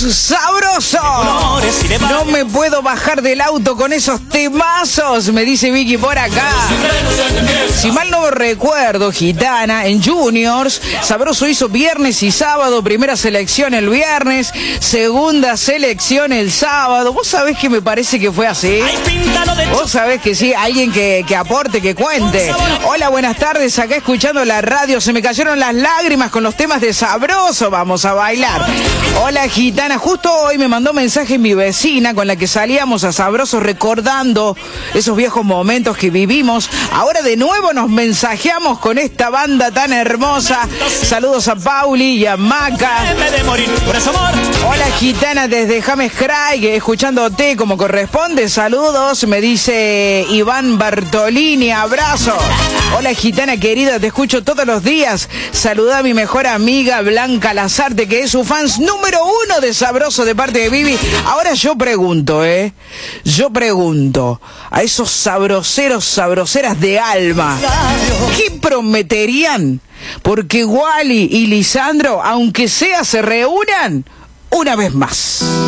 sabroso. No me puedo bajar del auto con esos temazos, me dice Vicky por acá. Si mal no recuerdo, Gitana, en Juniors, Sabroso hizo viernes y sábado, primera selección el viernes, segunda selección el sábado. ¿Vos sabés que me parece que fue así? ¿Vos sabés que sí? Alguien que aporte, que cuente. Hola, buenas tardes, acá escuchando la radio, se me cayeron las lágrimas con los temas de Sabroso, vamos a bailar. Hola, Gitana, justo hoy me mandó mensaje mi vecina con la que salíamos a Sabroso recordando esos viejos momentos que vivimos. Ahora de nuevo nos mensajeamos con esta banda tan hermosa. Saludos a Pauli y a Maca. Hola, Gitana, desde James Craig, escuchándote como corresponde. Saludos, me dice Iván Bartolini, abrazo. Hola, Gitana querida, te escucho todos los días. Saluda a mi mejor amiga Blanca Lazarte, que es su fans número 1 de Sabroso de parte de Vivi. Ahora yo pregunto, a esos sabroseros, sabroseras de alma, ¿qué prometerían? Porque Wally y Lisandro, aunque sea, se reúnan una vez más.